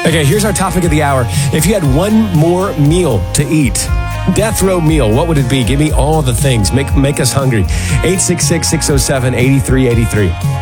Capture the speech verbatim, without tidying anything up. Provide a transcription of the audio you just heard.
Okay, here's our topic of the hour. If you had one more meal to eat, death row meal, what would it be? Give me all the things. Make make us hungry. eight six six, six oh seven, eight three eight three.